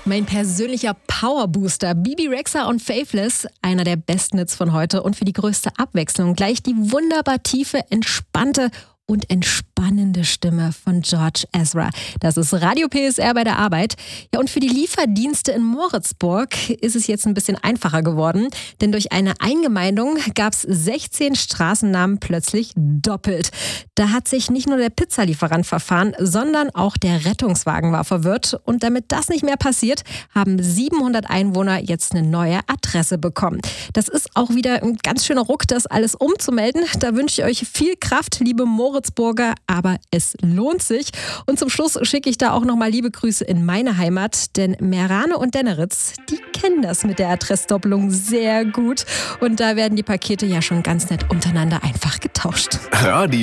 Mein persönlicher Powerbooster, Bebe Rexha und Faithless, einer der besten Hits von heute und für die größte Abwechslung gleich die wunderbar tiefe, entspannte und entspannende Stimme von George Ezra. Das ist Radio PSR bei der Arbeit. Ja, und für die Lieferdienste in Moritzburg ist es jetzt ein bisschen einfacher geworden, denn durch eine Eingemeindung gab es 16 Straßennamen plötzlich doppelt. Da hat sich nicht nur der Pizzalieferant verfahren, sondern auch der Rettungswagen war verwirrt. Und damit das nicht mehr passiert, haben 700 Einwohner jetzt eine neue Adresse bekommen. Das ist auch wieder ein ganz schöner Ruck, das alles umzumelden. Da wünsche ich euch viel Kraft, liebe Moritzburger, aber es lohnt sich. Und zum Schluss schicke ich da auch nochmal liebe Grüße in meine Heimat, denn Merane und Denneritz, die kennen das mit der Adressdoppelung sehr gut. Und da werden die Pakete ja schon ganz nett untereinander einfach getauscht. Radio